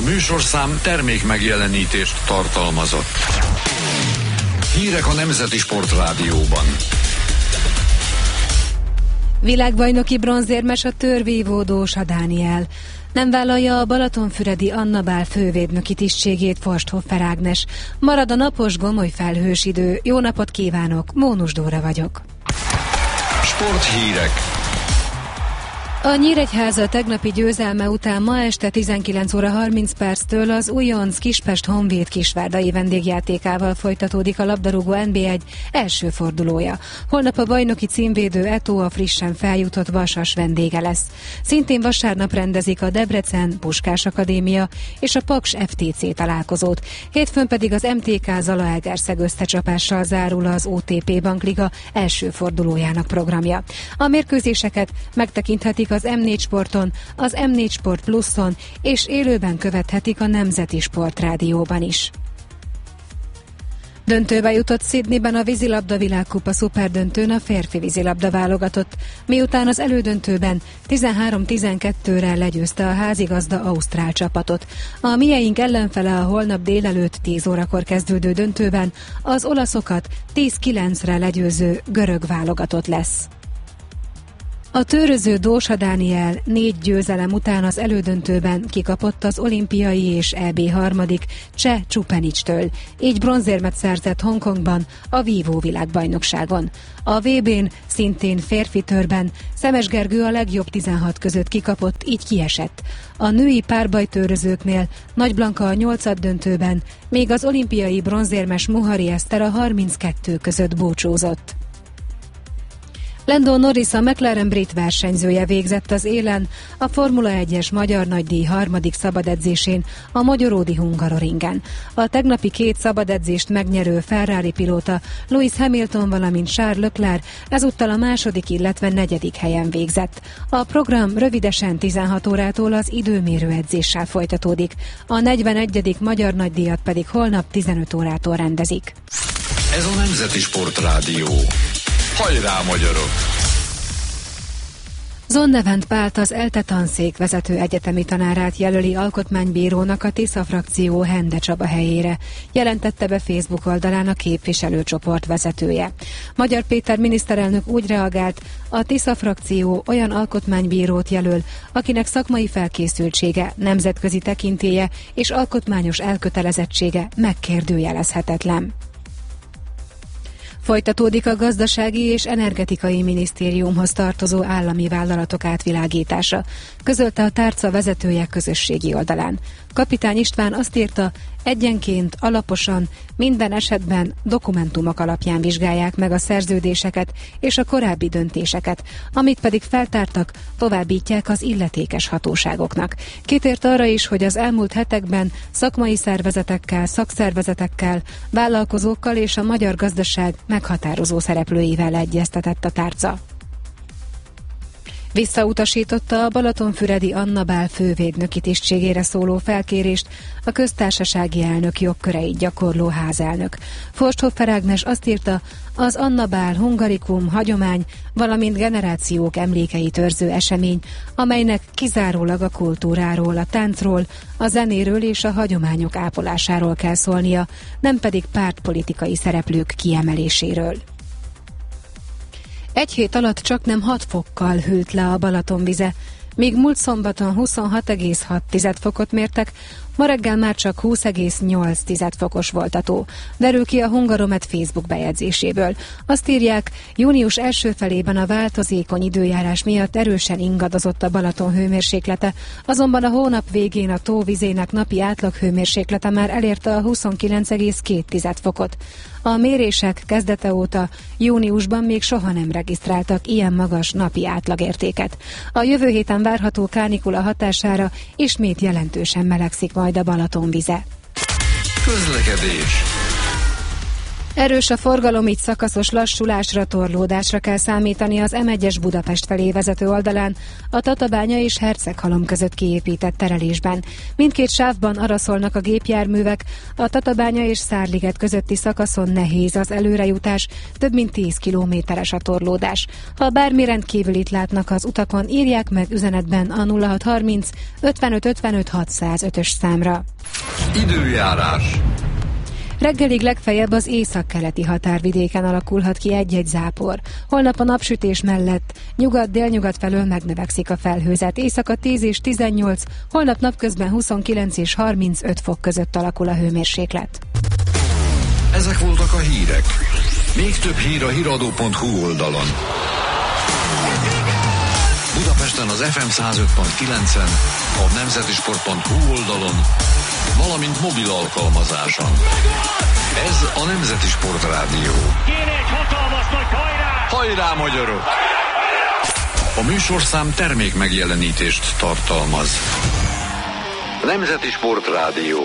műsorszám termék megjelenítést tartalmazott. Hírek a Nemzeti Sportrádióban. Világbajnoki bronzérmes a törvívó Dósa Dániel. Nem vállalja a balatonfüredi Anna Bál fővédnöki tisztségét Forsthoffer Ágnes. Marad a napos, gomoly felhős idő. Jó napot kívánok, Mónus Dóra vagyok. Sporthírek. A Nyíregyháza tegnapi győzelme után ma este 19 óra 30 perctől az Újonc Kispest Honvéd kisvárdai vendégjátékával folytatódik a labdarúgó NB1 első fordulója. Holnap a bajnoki címvédő Eto a frissen feljutott Vasas vendége lesz. Szintén vasárnap rendezik a Debrecen Puskás Akadémia és a Paks FTC találkozót. Hétfőn pedig az MTK Zalaegerszeg összecsapással zárul az OTP Bankliga első fordulójának programja. A mérkőzéseket megtekinthetik az M4 Sporton, az M4 Sport Pluszon, és élőben követhetik a Nemzeti Sportrádióban is. Döntőbe jutott Sydneyben a vízilabda világkupa szuperdöntőn a férfi vízilabda válogatott, miután az elődöntőben 13-12-re legyőzte a házigazda ausztrál csapatot. A mieink ellenfele a holnap délelőtt 10 órakor kezdődő döntőben az olaszokat 10-9-re legyőző görög válogatott lesz. A tőröző Dósa Dániel 4 győzelem után az elődöntőben kikapott az olimpiai és EB harmadik Cseh Csupenicstől, így bronzérmet szerzett Hongkongban a vívó világbajnokságon. A VB-n szintén férfi törben Szemes Gergő a legjobb 16 között kikapott, így kiesett. A női párbajtőrözőknél Nagy Blanka a 8. döntőben, még az olimpiai bronzérmes Muhari Eszter a 32 között búcsúzott. Lando Norris, a McLaren brit versenyzője végzett az élen a Formula 1-es magyar nagydíj harmadik szabadedzésén a Magyaródi Hungaroringen. A tegnapi 2 szabadedzést megnyerő Ferrari pilóta Lewis Hamilton, valamint Charles Leclerc ezúttal a második, illetve 4. helyen végzett. A program rövidesen 16 órától az időmérő edzéssel folytatódik. A 41. magyar nagydíjat pedig holnap 15 órától rendezik. Ez a Nemzeti Sportrádió. Hajrá, magyarok! Zonnevent Pált, az ELTE tanszék vezető egyetemi tanárát jelöli alkotmánybírónak a Tisza frakció Hende Csaba helyére, jelentette be Facebook oldalán a képviselőcsoport vezetője. Magyar Péter miniszterelnök úgy reagált, a Tisza frakció olyan alkotmánybírót jelöl, akinek szakmai felkészültsége, nemzetközi tekintélye és alkotmányos elkötelezettsége megkérdőjelezhetetlen. Folytatódik a Gazdasági és Energetikai Minisztériumhoz tartozó állami vállalatok átvilágítása, közölte a tárca vezetője közösségi oldalán. Kapitány István azt írta, egyenként, alaposan, minden esetben dokumentumok alapján vizsgálják meg a szerződéseket és a korábbi döntéseket, amit pedig feltártak, továbbítják az illetékes hatóságoknak. Kitért arra is, hogy az elmúlt hetekben szakmai szervezetekkel, szakszervezetekkel, vállalkozókkal és a magyar gazdaság meghatározó szereplőivel egyeztetett a tárca. Visszautasította a balatonfüredi Anna Bál fővédnöki tisztségére szóló felkérést a köztársasági elnök jogköreit gyakorló házelnök. Forsthoffer Ágnes azt írta, az Anna Bál hungarikum hagyomány, valamint generációk emlékeit őrző esemény, amelynek kizárólag a kultúráról, a táncról, a zenéről és a hagyományok ápolásáról kell szólnia, nem pedig pártpolitikai szereplők kiemeléséről. Egy hét alatt csaknem 6 fokkal hűlt le a Balaton vize, míg múlt szombaton 26,6 fokot mértek, ma reggel már csak 20,8 fokos volt a tó. Derül ki a Hungaromet Facebook bejegyzéséből. Azt írják, június első felében a változékony időjárás miatt erősen ingadozott a Balaton hőmérséklete, azonban a hónap végén a tó vizének napi átlaghőmérséklete már elérte a 29,2 fokot. A mérések kezdete óta júniusban még soha nem regisztráltak ilyen magas napi átlagértéket. A jövő héten várható kánikula hatására ismét jelentősen melegszik majd a Balaton vize. Közlekedés. Erős a forgalom, így szakaszos lassulásra, torlódásra kell számítani az M1-es Budapest felé vezető oldalán, a Tatabánya és Herceghalom között kiépített terelésben. Mindkét sávban araszolnak a gépjárművek, a Tatabánya és Szárliget közötti szakaszon nehéz az előrejutás, több mint 10 kilométeres a torlódás. Ha bármi rendkívülit látnak az utakon, írják meg üzenetben a 0630 55 55 605-ös számra. Időjárás. Reggelig legfeljebb az északkeleti határvidéken alakulhat ki egy-egy zápor. Holnap a napsütés mellett nyugat-délnyugat felől megnövekszik a felhőzet. Éjszaka 10 és 18, holnap napközben 29 és 35 fok között alakul a hőmérséklet. Ezek voltak a hírek. Még több hír a hiradó.hu oldalon. Budapesten az FM 105.9-en, a nemzetisport.hu oldalon, valamint mobil alkalmazáson. Ez a Nemzeti Sport Rádió. Kéne egy hatalmas nagy hajrá! Hajrá, magyarok! A műsorszám termék megjelenítést tartalmaz. Nemzeti Sport Rádió.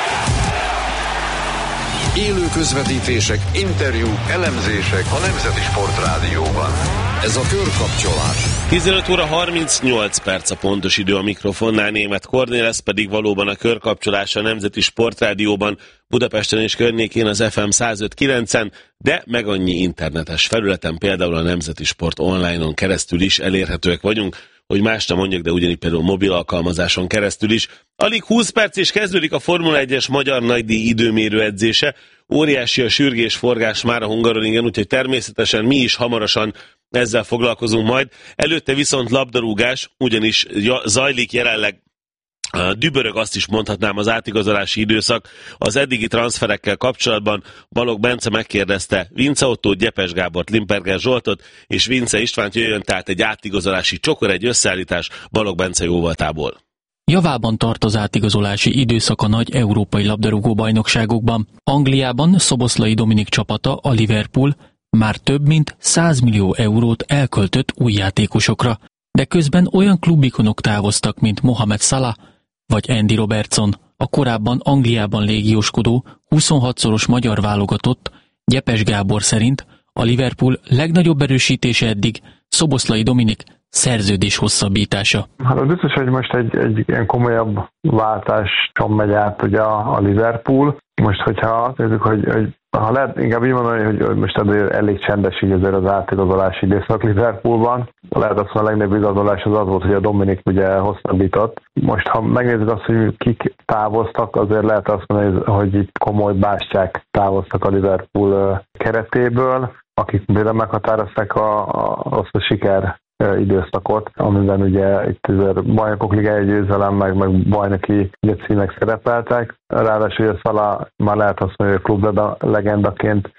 Élő közvetítések, interjúk, elemzések a Nemzeti Sport Rádióban. Ez a körkapcsolás. 15 óra 38 perc a pontos idő, a mikrofonnál Németh Kornél, ez pedig valóban a körkapcsolás a Nemzeti Sport Rádióban, Budapesten és környékén az FM 105.9-en, de meg annyi internetes felületen, például a Nemzeti Sport online-on keresztül is elérhetőek vagyunk, hogy más nem mondjak, de ugyanígy például mobil alkalmazáson keresztül is. Alig 20 perc és kezdődik a Formula 1-es magyar nagydíj időmérő edzése. Óriási a sürgés forgás már a Hungaroringen, úgyhogy természetesen mi is hamarosan ezzel foglalkozunk majd. Előtte viszont labdarúgás, ugyanis zajlik jelenleg, dübörög, azt is mondhatnám, az átigazolási időszak. Az eddigi transferekkel kapcsolatban Balogh Bence megkérdezte Vince Ottót, Gyepes Gábort, Limperger Zsoltot és Vince Istvánt, jöjjön tehát egy átigazolási csokor, egy összeállítás Balogh Bence jóvoltából. Javában tart az átigazolási időszak a nagy európai labdarúgó bajnokságokban. Angliában Szoboszlai Dominik csapata, a Liverpool már több mint 100 millió eurót elköltött új játékosokra, de közben olyan klubikonok távoztak, mint Mohamed Salah vagy Andy Robertson. A korábban Angliában légióskodó 26-szoros magyar válogatott Gyepes Gábor szerint a Liverpool legnagyobb erősítése eddig Szoboszlai Dominik szerződés hosszabbítása. Hát az biztos, hogy most egy ilyen komolyabb váltáson megy át ugye a Liverpool. Most, hogyha azt nézzük, hogy ha lehet inkább így mondani, hogy most elég csendes így azért az átigazolási időszak Liverpoolban. Lehet azt mondani, a legnagyobb igazolás az volt, hogy a Dominik ugye hosszabbított. Most, ha megnézzük azt, hogy kik távoztak, azért lehet azt mondani, hogy itt komoly bástyák távoztak a Liverpool keretéből, akik például meghatározták azt a siker időszakot, amiben ugye itt bajnokok ligája győzelem, meg bajnoki címek szerepeltek. Ráadásul a Salah már lehet azt mondani, hogy klub legendaként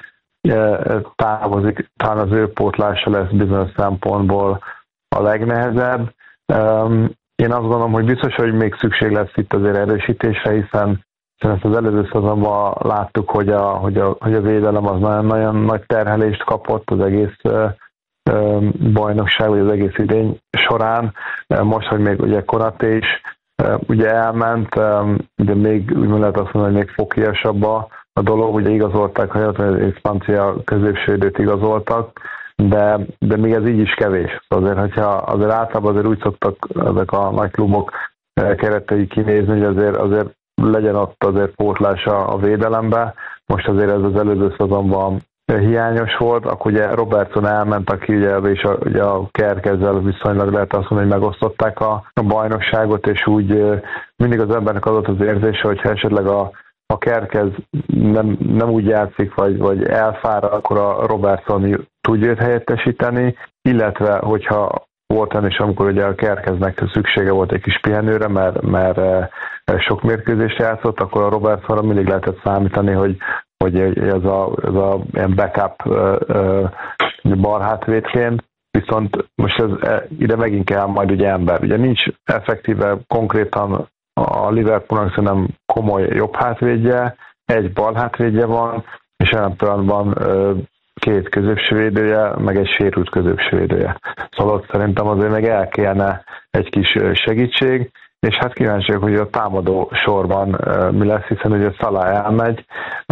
távozik, talán az ő pótlása lesz bizonyos szempontból a legnehezebb. Én azt gondolom, hogy biztos, hogy még szükség lesz itt azért erősítésre, hiszen ezt az előző szezonban láttuk, hogy a védelem az nagyon nagy terhelést kapott az egész bajnokság, vagy az egész idény során. Most, hogy még ugye Konaté is ugye elment, de még úgy lehet azt mondani, hogy még foghíjasabb a dolog, ugye igazolták, hogy francia középsődőt igazoltak, de még ez így is kevés. Azért, hogyha azért általában azért úgy szoktak ezek a nagy klubok keretei kinézni, hogy azért legyen ott azért pótlás a védelembe. Most azért ez az előző szezonban hiányos volt, akkor ugye Robertson elment, aki ugye a Kerkezzel viszonylag lehet azt mondani, hogy megosztották a bajnokságot, és úgy mindig az embernek az az érzése, hogyha esetleg a Kerkez nem úgy játszik, vagy elfárad, akkor a Robertson tudja őt helyettesíteni, illetve hogyha volt olyan is, amikor ugye a Kerkeznek szüksége volt egy kis pihenőre, mert sok mérkőzést játszott, akkor a Robertsonra mindig lehetett számítani, hogy ez a ilyen backup balhátvédként, viszont most ide megint kell majd ugye ember. Ugye nincs effektíve konkrétan a Liverpoolnak szerintem komoly jobb hátvédje, egy balhátvédje van, és jelen pillanatban két középsvédője, meg egy sérült középsvédője. Szóval ott szerintem azért meg el kellene egy kis segítség, és hát kíváncsiak, hogy a támadó sorban mi lesz, hiszen ugye Salah elmegy,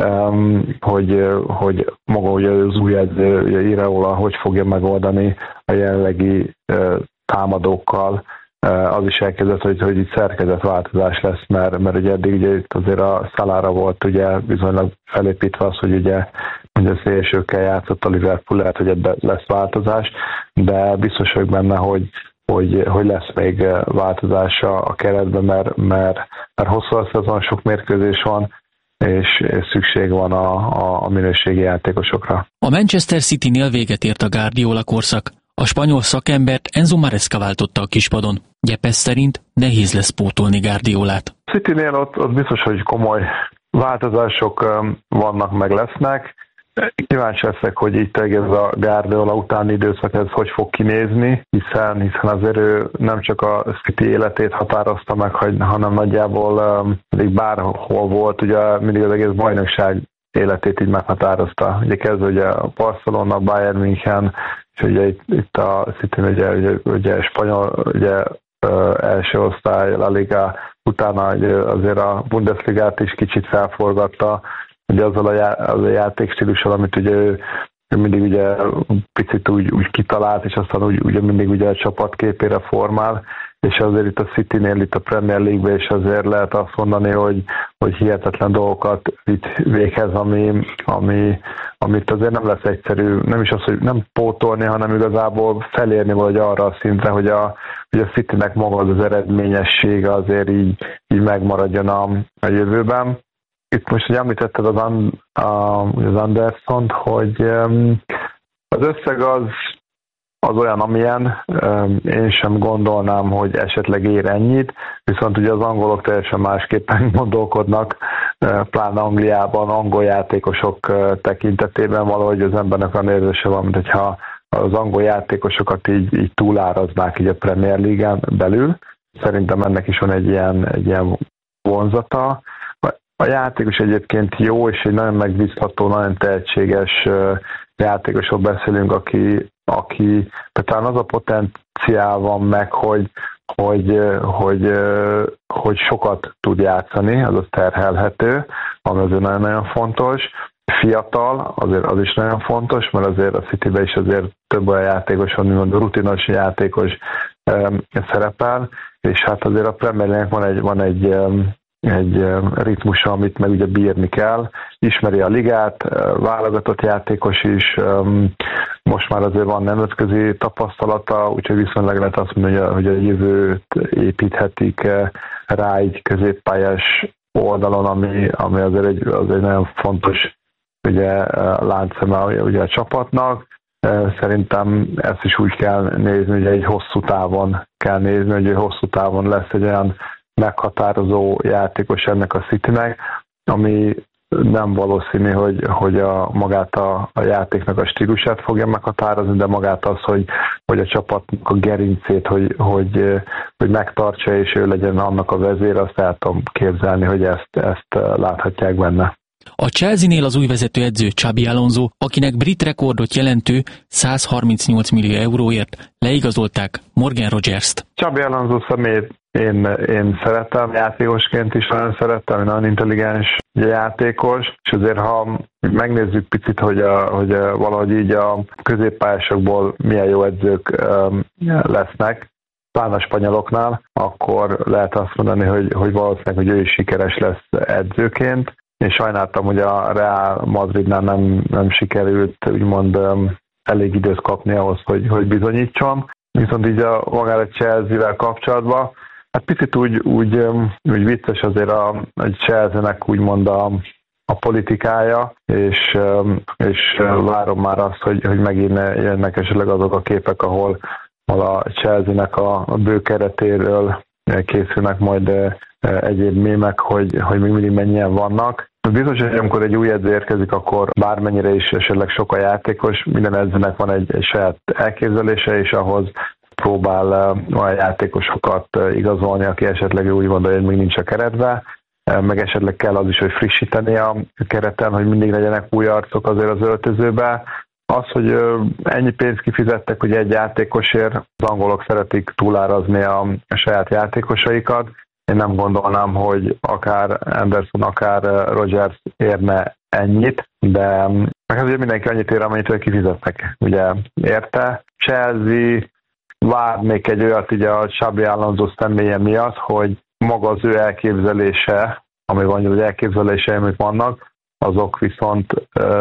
hogy maga ugye az új edző, ugye Iraola, hogy fogja megoldani a jelenlegi támadókkal. Az is elkezdett, hogy itt szerkezetváltozás lesz, mert ugye eddig ugye itt azért a Salahra volt ugye bizonylag felépítve az, hogy ugye a szélsőkkel játszott a Liverpool, lehet, hogy ebben lesz változás, de biztos vagyok benne, hogy lesz még változás a keretben, mert hosszú a szezon, sok mérkőzés van, és szükség van a minőségi játékosokra. A Manchester City-nél véget ért a Guardiola korszak. A spanyol szakembert Enzo Maresca váltotta a kispadon. Gyepes szerint nehéz lesz pótolni Guardiolát. A Citynél ott biztos, hogy komoly változások vannak, meg lesznek. Kíváncsi leszek, hogy itt ez a Guardiola utáni időszak ez hogy fog kinézni, hiszen azért ő nem csak a City életét határozta meg, hanem nagyjából bárhol volt, ugye mindig az egész bajnokság életét így meghatározta. Ugye kezdve ugye a Barcelona, Bayern München, és ugye itt a City ugye spanyol, ugye első osztály, La Liga, utána azért a Bundesligát is kicsit felforgatta, ugye azzal a játékstílussal, amit ugye ő mindig ugye picit úgy kitalált, és aztán ugye mindig ugye a csapatképére formál, és azért itt a Citynél, itt a Premier League-ben is azért lehet azt mondani, hogy hihetetlen dolgokat vitt véghez, amit azért nem lesz egyszerű, nem is az, hogy nem pótolni, hanem igazából felérni vagy arra a szintre, hogy a Citynek maga az eredményessége azért így megmaradjon a jövőben. Itt most, hogy említetted az Andersont, hogy az összeg az olyan, amilyen, én sem gondolnám, hogy esetleg ér ennyit, viszont ugye az angolok teljesen másképpen gondolkodnak, pláne Angliában, angol játékosok tekintetében valahogy az embernek olyan érzése van, mint hogyha az angol játékosokat így túláraznák így a Premier League-en belül. Szerintem ennek is van egy ilyen vonzata. A játékos egyébként jó, és egy nagyon megbízható, nagyon tehetséges játékosról beszélünk, aki talán az a potenciál van meg, hogy sokat tud játszani, az terhelhető, ami azért nagyon-nagyon fontos. Fiatal, azért az is nagyon fontos, mert azért a Cityben is azért több olyan játékos van, mint a rutinos játékos szerepel, és hát azért a Premier League-nek van egy ritmusa, amit meg ugye bírni kell. Ismeri a ligát, válogatott játékos is, most már azért van nemzetközi tapasztalata, úgyhogy viszonylag lehet azt mondani, hogy a jövőt építhetik rá egy középpályás oldalon, ami azért egy nagyon fontos ugye, láncszeme ugye a csapatnak. Szerintem ezt is úgy kell nézni, hogy egy hosszú távon kell nézni, hogy egy hosszú távon lesz egy olyan meghatározó játékos ennek a Citynek, ami nem valószínű, hogy magát a játéknak a stílusát fogja meghatározni, de magát az, hogy a csapatnak a gerincét, hogy megtartsa, és ő legyen annak a vezére, azt el tudom képzelni, hogy ezt láthatják benne. A Chelsea-nél az új vezetőedző Xabi Alonso, akinek brit rekordot jelentő 138 millió euróért leigazolták Morgan Rogers-t. Xabi Alonso személyét én szeretem, játékosként is nagyon szeretem, nagyon intelligens játékos, és azért ha megnézzük picit, hogy valahogy így a középpályásokból milyen jó edzők lesznek, pláne a spanyoloknál, akkor lehet azt mondani, hogy valószínűleg, hogy ő is sikeres lesz edzőként. Én sajnáltam, hogy a Real Madridnál nem sikerült úgymond elég időt kapni ahhoz, hogy bizonyítson. Viszont így magára Chelsea-vel kapcsolatban, hát picit úgy vicces azért a Chelsea-nek úgymond a politikája, és várom már azt, hogy megint jönnek esetleg azok a képek, ahol a Chelsea-nek a bő keretéről készülnek majd egyéb mémek, hogy még mindig mennyien vannak. Biztos, hogy amikor egy új edző érkezik, akkor bármennyire is esetleg sok a játékos, minden edzőnek van egy saját elképzelése, és ahhoz próbál olyan játékosokat igazolni, aki esetleg úgy gondolja, hogy még nincs a keretben, meg esetleg kell az is, hogy frissíteni a kereten, hogy mindig legyenek új arcok azért az öltözőbe. Az, hogy ennyi pénzt kifizettek ugye egy játékosért, az angolok szeretik túlárazni a saját játékosaikat. Én nem gondolnám, hogy akár Anderson, akár Rodgers érne ennyit, de azért mindenki annyit ér, amennyit kifizetnek. Ugye érte? Chelsea várnék egy olyat ugye a Xabi Alonso személye miatt, hogy maga az ő elképzelése, ami van, hogy elképzelései, amik vannak, azok viszont,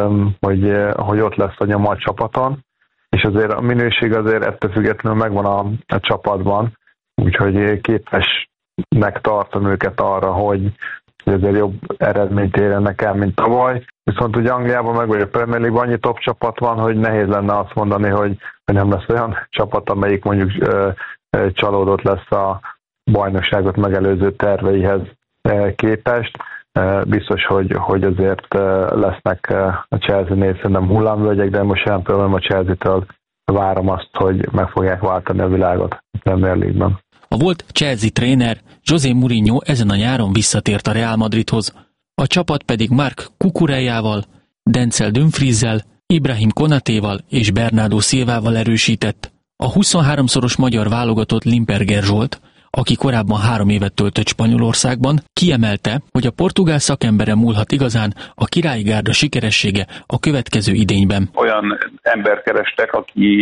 hogy ott lesz a nyoma a csapaton, és azért a minőség azért ettől függetlenül megvan a csapatban, úgyhogy képesnek tartom őket arra, hogy azért jobb eredményt érjenek el, mint tavaly. Viszont ugye Angliában meg vagy a Premier League-ban annyi top csapat van, hogy nehéz lenne azt mondani, hogy nem lesz olyan csapat, amelyik mondjuk csalódott lesz a bajnokságot megelőző terveihez képest. Biztos, hogy azért lesznek a Chelsea-nél szerintem hullámvölgyek, de most jelen például a Chelsea-től várom azt, hogy meg fogják váltani a világot a Premier League-ben. A volt Chelsea tréner José Mourinho ezen a nyáron visszatért a Real Madridhoz. A csapat pedig Marc Cucurellával, Denzel Dumfriessel, Ibrahim Konatéval és Bernardo Silvával erősített. A 23-szoros magyar válogatott Limperger Zsolt, aki korábban 3 évet töltött Spanyolországban, kiemelte, hogy a portugál szakembere múlhat igazán a királyi gárda sikeressége a következő idényben. Olyan ember kerestek,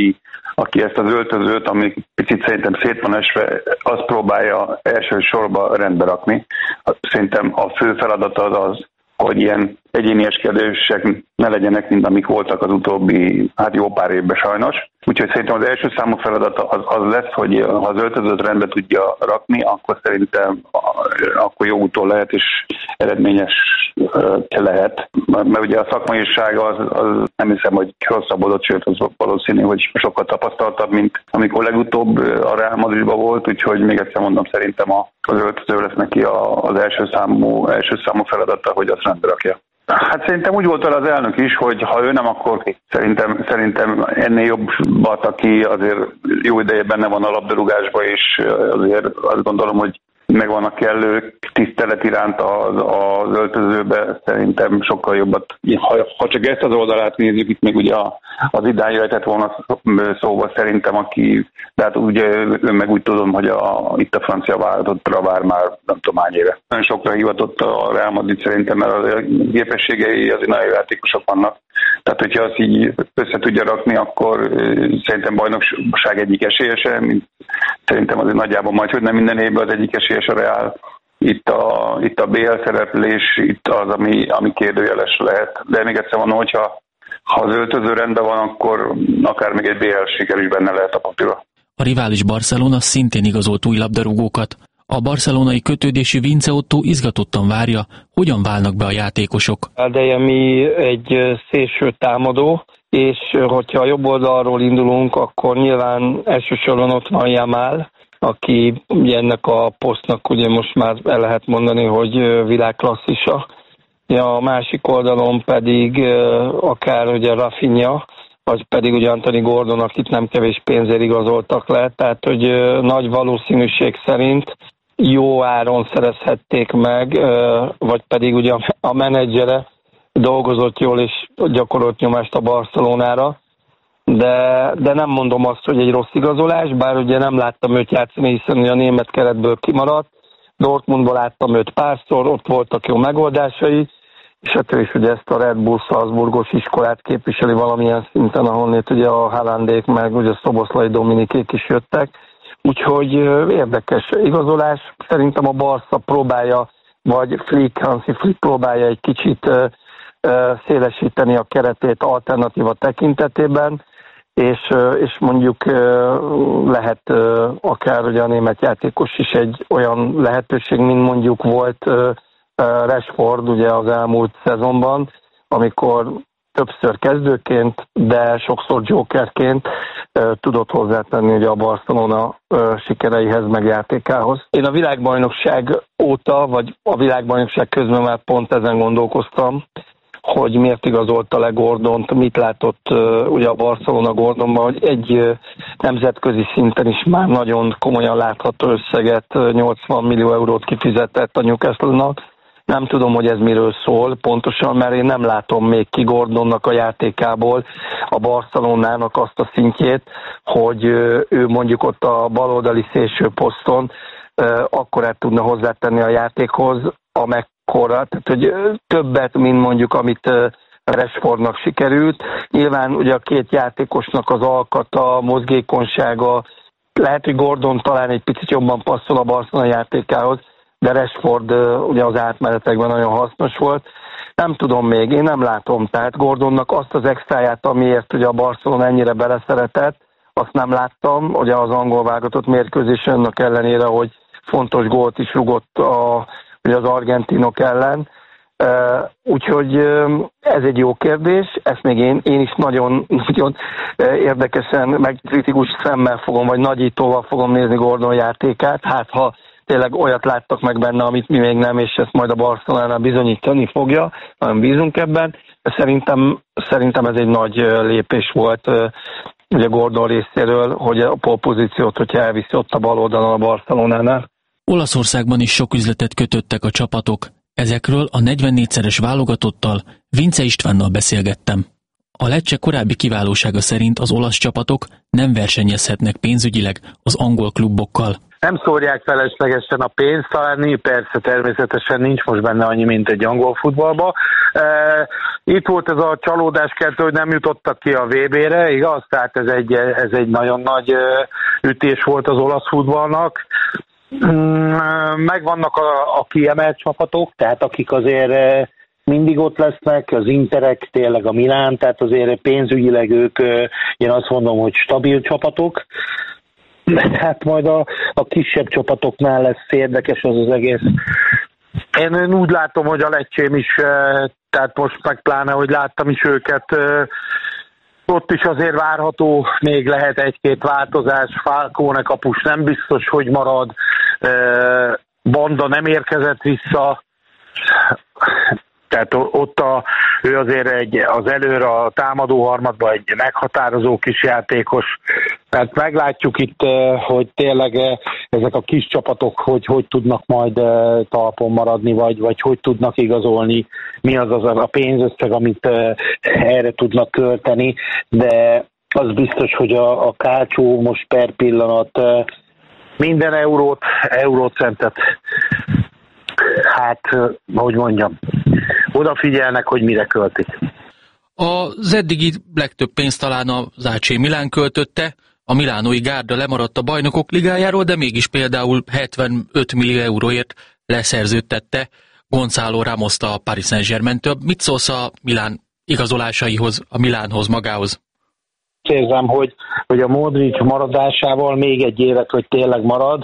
aki ezt az öltözőt, ami picit szerintem szét van esve, azt próbálja elsősorban rendbe rakni. Szerintem a fő feladata az, hogy ilyen egyénieskedések ne legyenek, mint amik voltak az utóbbi jó pár évben sajnos. Úgyhogy szerintem az első számú feladata az lesz, hogy ha az öltözőt rendbe tudja rakni, akkor szerintem akkor jó úton lehet és eredményes lehet. Mert ugye a szakmaiság az nem hiszem, hogy rosszabbodott, sőt az valószínű, hogy sokkal tapasztaltabb, mint amikor legutóbb a Real Madridban volt, úgyhogy még egyszer mondom, szerintem az öltöző lesz neki az első számú feladata, hogy azt rendbe rakja. Hát szerintem úgy volt az elnök is, hogy ha ő nem, akkor szerintem ennél jobb aki azért jó ideje benne van a labdarúgásban, és azért azt gondolom, hogy megvan a kellő tisztelet iránt az öltözőbe, szerintem sokkal jobbat. Ha csak ezt az oldalát nézzük, itt még ugye az idán jöhetett volna szóval szerintem, de hát ugye ő meg úgy tudom, hogy itt a francia vállalatottra vár már nem tudom hány éve. Nagyon sokra hivatott a Real Madrid szerintem, mert a képességei azért nagyon játékosok vannak. Tehát, hogyha azt így össze tudja rakni, akkor szerintem bajnokság egyik esélyese, szerintem azért nagyjából majd, hogy nem minden évben az egyik esélyes a Real. Itt a BL szereplés, itt az, ami kérdőjeles lehet. De még egyszer mondom, hogyha az öltöző rendben van, akkor akár még egy BL siker is benne lehet a papírra. A rivális Barcelona szintén igazolt új labdarúgókat. A barcelonai kötődésű Vince Otto izgatottan várja, hogyan válnak be a játékosok. Adeyemi egy szélső támadó, és hogyha a jobb oldalról indulunk, akkor nyilván elsősorban ott van Yamal, aki ugye ennek a posztnak ugye most már el lehet mondani, hogy világklasszisa. A másik oldalon pedig akár ugye Rafinha, vagy pedig ugye Anthony Gordon, akit nem kevés pénzért igazoltak le, tehát hogy nagy valószínűség szerint jó áron szerezhették meg, vagy pedig ugye a menedzsere dolgozott jól és gyakorolt nyomást a Barcelonára, de nem mondom azt, hogy egy rossz igazolás, bár ugye nem láttam őt játszani, hiszen a német keretből kimaradt, Dortmundból láttam őt párszor, ott voltak jó megoldásai, és ettől is ugye ezt a Red Bull Salzburgos iskolát képviseli valamilyen szinten, ahonnét ugye a Haalandék meg ugye a Szoboszlai Dominikék is jöttek. Úgyhogy érdekes igazolás. Szerintem a Barca próbálja, vagy Hansi Flick próbálja egy kicsit szélesíteni a keretét alternatíva tekintetében, és mondjuk lehet akár ugye a német játékos is egy olyan lehetőség, mint mondjuk volt Rashford ugye az elmúlt szezonban, amikor többször kezdőként, de sokszor jokerként tudott hozzátenni ugye a Barcelona sikereihez, meg játékához. Én a világbajnokság óta, vagy a világbajnokság közben már pont ezen gondolkoztam, hogy miért igazolta le Gordont, mit látott ugye a Barcelona Gordonban, hogy egy nemzetközi szinten is már nagyon komolyan látható összeget, 80 millió eurót kifizetett a Newcastle-nak, Nem tudom, hogy ez miről szól pontosan, mert én nem látom még ki Gordonnak a játékából a Barcelonának azt a szintjét, hogy ő mondjuk ott a baloldali szélső poszton akkorát tudna hozzátenni a játékhoz, amekkora, tehát hogy többet, mint mondjuk amit Rashfordnak sikerült. Nyilván ugye a két játékosnak az alkata, mozgékonysága, lehet, hogy Gordon talán egy picit jobban passzol a Barcelona játékához, de Rashford ugye az átmenetekben nagyon hasznos volt. Nem tudom még, én nem látom, tehát Gordonnak azt az extráját, amiért ugye a Barcelona ennyire beleszeretett, azt nem láttam, ugye az angol válogatott mérkőzésen, annak ellenére, hogy fontos gólt is rugott ugye az argentinok ellen. Úgyhogy ez egy jó kérdés, ezt még én is nagyon, nagyon érdekesen, meg kritikus szemmel fogom, vagy nagyítóval fogom nézni Gordon játékát, hát ha tényleg olyat láttak meg benne, amit mi még nem, és ezt majd a Barcelonánál bizonyítani fogja, nagyon bízunk ebben, de szerintem ez egy nagy lépés volt ugye Gordon részéről, hogy a polpozíciót, hogyha elviszi ott a bal oldalon a Barcelonánál. Olaszországban is sok üzletet kötöttek a csapatok. Ezekről a 44-szeres válogatottal, Vince Istvánnal beszélgettem. A Lecce korábbi kiválósága szerint az olasz csapatok nem versenyezhetnek pénzügyileg az angol klubokkal. Nem szórják feleslegesen a pénzt, talán persze természetesen nincs most benne annyi, mint egy angol futballban. Itt volt ez a csalódáskeltő, hogy nem jutottak ki a VB-re, igaz? Tehát ez egy nagyon nagy ütés volt az olasz futballnak. Megvannak a kiemelt csapatok, tehát akik azért mindig ott lesznek, az Interek, tényleg a Milán, tehát azért pénzügyileg ők, én azt mondom, hogy stabil csapatok. Hát majd a kisebb csapatoknál lesz érdekes az egész. Én úgy látom, hogy a Lecsém is, tehát most meg pláne, hogy láttam is őket, ott is azért várható, még lehet egy-két változás, Falcone kapus nem biztos, hogy marad, Banda nem érkezett vissza, tehát ott ő azért az előre a támadó harmadban egy meghatározó kis játékos. Tehát meglátjuk itt, hogy tényleg ezek a kis csapatok hogy tudnak majd talpon maradni, vagy hogy tudnak igazolni, mi az a pénzösszeg, amit erre tudnak költeni, de az biztos, hogy a Calcio most per pillanat minden eurócentet, hát, hogy mondjam, odafigyelnek, hogy mire költik. Az eddigi legtöbb pénzt talán az AC Milán költötte, a milánói gárda lemaradt a Bajnokok Ligájáról, de mégis például 75 millió euróért leszerződtette Gonzalo Ramost a Paris Saint-Germaintől. Mit szólsz a Milán igazolásaihoz, a Milánhoz magához? Érzem, hogy a Modric maradásával még egy évet, hogy tényleg marad,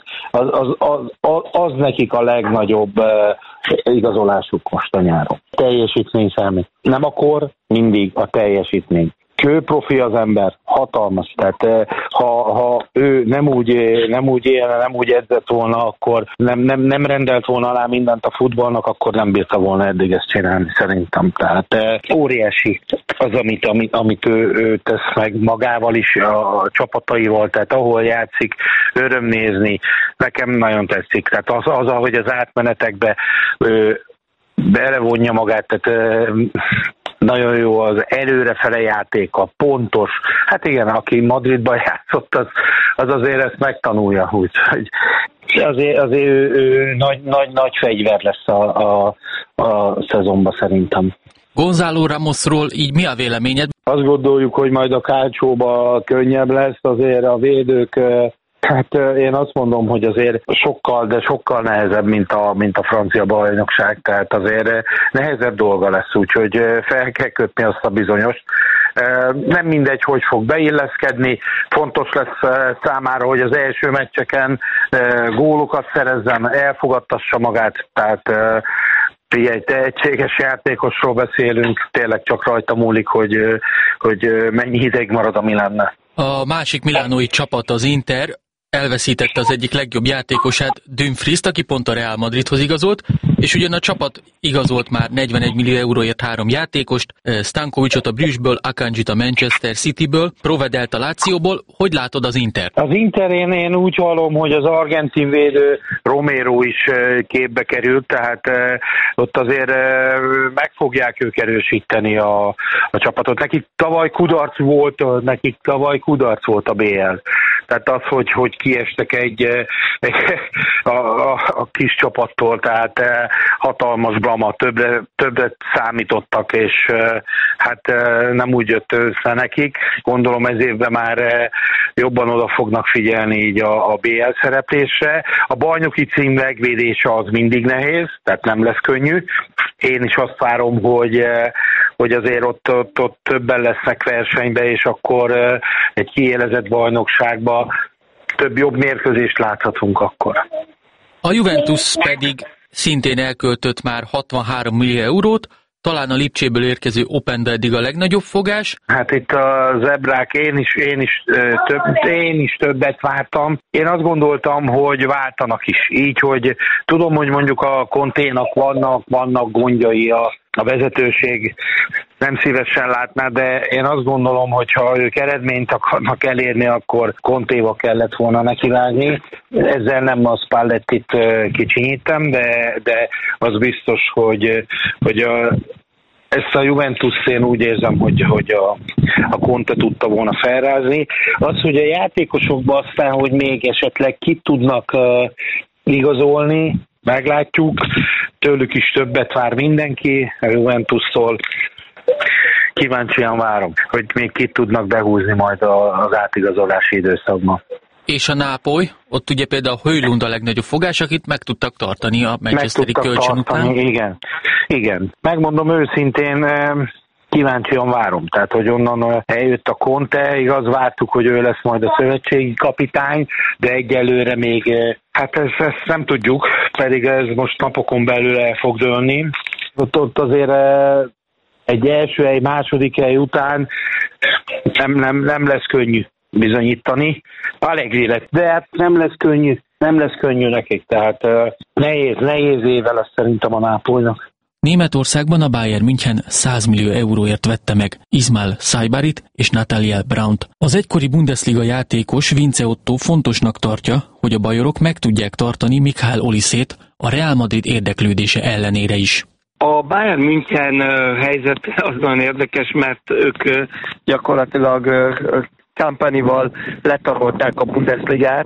az nekik a legnagyobb igazolásuk most a nyáron. Teljesítmény számít. Nem a kor, mindig a teljesítmény. Kőprofi az ember, hatalmas. Tehát ha ő nem úgy élne, nem úgy edzett volna, akkor nem rendelt volna alá mindent a futballnak, akkor nem bírta volna eddig ezt csinálni szerintem. Tehát óriási az, amit ő tesz meg magával is, a csapataival, tehát ahol játszik, öröm nézni, nekem nagyon tetszik. Tehát az ahogy az átmenetekbe belevonja magát, tehát nagyon jó az előrefele játéka, pontos. Hát igen, aki Madridban játszott, az azért ezt megtanulja, úgyhogy azért ő nagy fegyver lesz a szezonban szerintem. Gonzalo Ramosról így mi a véleményed? Azt gondoljuk, hogy majd a Calcióban könnyebb lesz, azért a védők. Hát én azt mondom, hogy azért sokkal nehezebb, mint a francia bajnokság, tehát azért nehezebb dolga lesz, úgyhogy fel kell kötni azt a bizonyos. Nem mindegy, hogy fog beilleszkedni, fontos lesz számára, hogy az első meccseken gólokat szerezzen, elfogadtassa magát, tehát egy tehetséges játékosról beszélünk, tényleg csak rajta múlik, hogy mennyi ideig marad a Milánnál. A másik milánói csapat, az Inter, elveszítette az egyik legjobb játékosát, Dumfriest, aki pont a Real Madridhoz igazolt, És ugyan a csapat igazolt már 41 millió euróért 3 játékost, Stankovićot a Brugesből, Akanjit a Manchester Cityből, Provedelt a Lációból. Hogy látod az Inter? Az Inter én úgy hallom, hogy az argentin védő Romero is képbe került, tehát ott azért meg fogják ők erősíteni a csapatot. Nekik tavaly kudarc volt a BL. Tehát az, hogy kiestek a kis csapattól, tehát hatalmas blama, többet számítottak, és hát nem úgy jött össze nekik. Gondolom ez évben már jobban oda fognak figyelni így a BL szereplésre. A bajnoki cím megvédése az mindig nehéz, tehát nem lesz könnyű. Én is azt várom, hogy azért ott többen lesznek versenybe, és akkor egy kiélezett bajnokságban több jobb mérkőzést láthatunk akkor. A Juventus pedig szintén elköltött már 63 millió eurót, talán a Lipcséből érkező Openda eddig a legnagyobb fogás. Hát itt a zebrák, én is többet vártam. Én azt gondoltam, hogy váltanak is. Így, hogy tudom, hogy mondjuk a Conténak vannak gondjai, a vezetőség nem szívesen látná, de én azt gondolom, hogy ha ők eredményt akarnak elérni, akkor Contéval kellett volna nekivágni. Ezzel nem a Spallettit kicsinyítem, de az biztos, hogy ezt a Juventus én úgy érzem, hogy a Conte tudta volna felrázni. Az, hogy a játékosokban aztán, hogy még esetleg ki tudnak igazolni, meglátjuk. Tőlük is többet vár mindenki, a Juventustól. Kíváncsian várom, hogy még ki tudnak behúzni majd az átigazolási időszakban. És a Nápoly, ott ugye például Højlund a legnagyobb fogás, akit meg tudtak tartani a manchesteri kölcsön után. Igen. Megmondom őszintén, kíváncsian várom. Tehát, hogy onnan eljött a Conte, igaz, vártuk, hogy ő lesz majd a szövetségi kapitány, de egyelőre még, hát ezt nem tudjuk, pedig ez most napokon belül el fog dőlni. Ott azért egy első hely, második hely után nem lesz könnyű bizonyítani. Allegri lett, de hát nem lesz könnyű nekik, tehát nehéz évvel azt szerintem a Nápolynak. Németországban a Bayern München 100 millió euróért vette meg Ismail Sajbarit és Nathaniel Braunt. Az egykori Bundesliga játékos Vince Otto fontosnak tartja, hogy a bajorok meg tudják tartani Michael Olisét a Real Madrid érdeklődése ellenére is. A Bayern München helyzet az nagyon érdekes, mert ők gyakorlatilag Kompanyval letarolták a Bundesligát,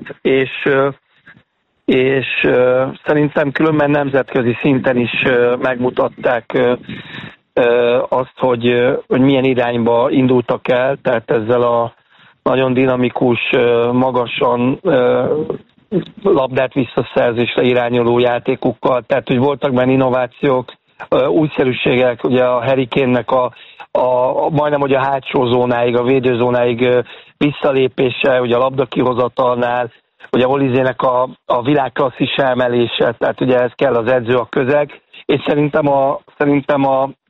és szerintem különben nemzetközi szinten is megmutatták azt, hogy milyen irányba indultak el, tehát ezzel a nagyon dinamikus, magasan labdát visszaszerzésre irányuló játékukkal, tehát hogy voltak benne innovációk, újszerűségek, ugye a Harry Kane-nek majdnem hogy a hátsó zónáig, a védőzónáig visszalépése, ugye a labda kihozatalnál, ugye Olisének a világklasszis emelése, tehát ugye ez kell az edző, a közeg, és szerintem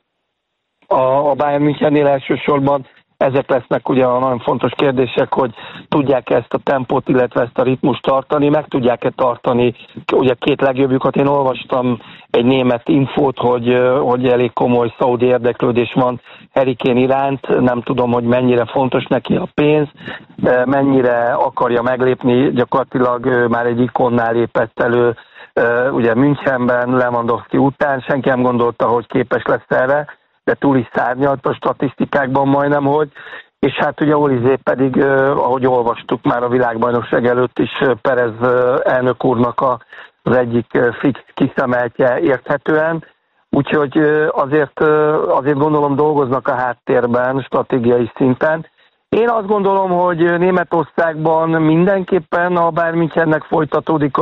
a Bayern Münchennél elsősorban ezek lesznek ugye a nagyon fontos kérdések, hogy tudják ezt a tempót, illetve ezt a ritmust tartani, meg tudják-e tartani ugye két legjobbjukat. Én olvastam egy német infót, hogy elég komoly szaudi érdeklődés van Harry Kane iránt, nem tudom, hogy mennyire fontos neki a pénz, mennyire akarja meglépni, gyakorlatilag már egy ikonnál lépett elő, ugye Münchenben, Lewandowski után, senki nem gondolta, hogy képes lesz erre, de túl is szárnyalt a statisztikákban majdnem, hogy, és hát ugye Olizé pedig, ahogy olvastuk már a világbajnokság előtt is, Perez elnök úrnak az egyik fix kiszemeltje érthetően, úgyhogy azért gondolom dolgoznak a háttérben, stratégiai szinten. Én azt gondolom, hogy Németországban mindenképpen a Bayern Münchennek folytatódik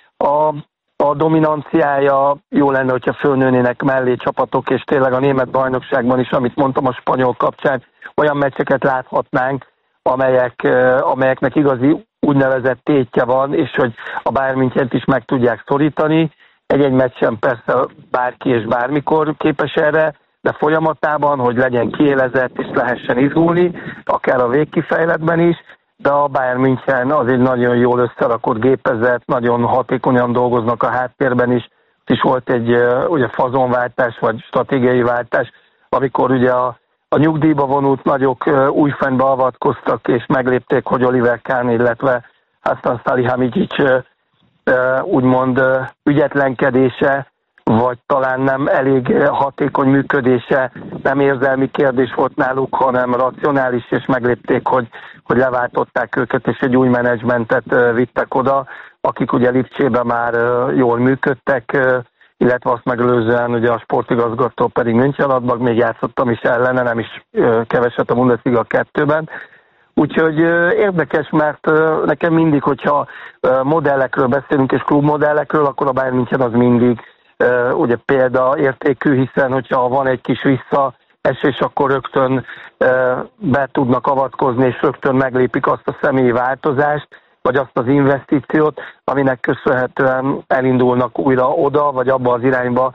a dominanciája, jó lenne, hogyha fölnőnének mellé csapatok, és tényleg a német bajnokságban is, amit mondtam a spanyol kapcsán, olyan meccseket láthatnánk, amelyeknek igazi úgynevezett tétje van, és hogy a Bayern Münchent is meg tudják szorítani. Egy meccsen persze bárki és bármikor képes erre, de folyamatában, hogy legyen kiélezett és lehessen izgulni, akár a végkifejletben is, de a Bayern München az egy nagyon jól összerakott gépezet, nagyon hatékonyan dolgoznak a háttérben is, is volt egy ugye fazonváltás, vagy stratégiai váltás, amikor ugye a nyugdíjba vonult nagyok újfent beavatkoztak, és meglépték, hogy Oliver Kahn, illetve Hasan Salihamidzic úgymond ügyetlenkedése, vagy talán nem elég hatékony működése, nem érzelmi kérdés volt náluk, hanem racionális, és meglépték, hogy leváltották őket, és egy új menedzsmentet vittek oda, akik ugye Lipcsében már jól működtek, illetve azt megelőzően ugye a sportigazgató pedig Mönchengladbach, még játszottam is ellene, nem is keveset a Bundesliga 2-ben. Úgyhogy érdekes, mert nekem mindig, hogyha modellekről beszélünk és klubmodellekről, akkor a Bayern München az mindig ugye példaértékű, hiszen hogyha van egy kis visszaesés, akkor rögtön be tudnak avatkozni, és rögtön meglépik azt a személyi változást, vagy azt az investíciót, aminek köszönhetően elindulnak újra oda, vagy abba az irányba,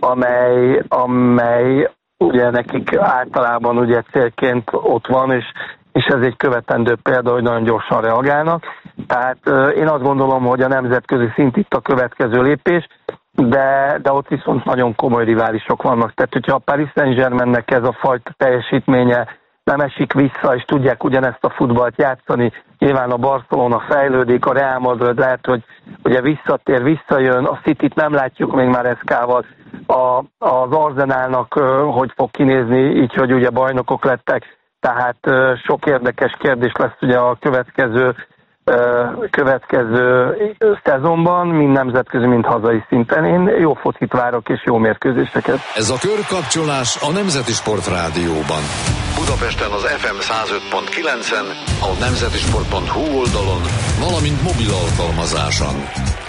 amely ugye nekik általában ugye célként ott van, és ez egy követendő példa, hogy nagyon gyorsan reagálnak. Tehát én azt gondolom, hogy a nemzetközi szint itt a következő lépés, de ott viszont nagyon komoly riválisok vannak. Tehát, hogyha a Paris Saint-Germainnek ez a fajta teljesítménye nem esik vissza, és tudják ugyanezt a futballt játszani, nyilván a Barcelona fejlődik, a Real Madrid lehet, hogy ugye visszajön, a Cityt nem látjuk még már SK-val, az Arsenalnak hogy fog kinézni, így, hogy ugye bajnokok lettek, tehát sok érdekes kérdés lesz ugye a következő szezonban, mind nemzetközi, mind hazai szinten. Én jó focit várok, és jó mérkőzéseket. Ez a körkapcsolás a Nemzeti Sport Rádióban. Budapesten az FM 105.9-en, a nemzetisport.hu oldalon, valamint mobil alkalmazáson.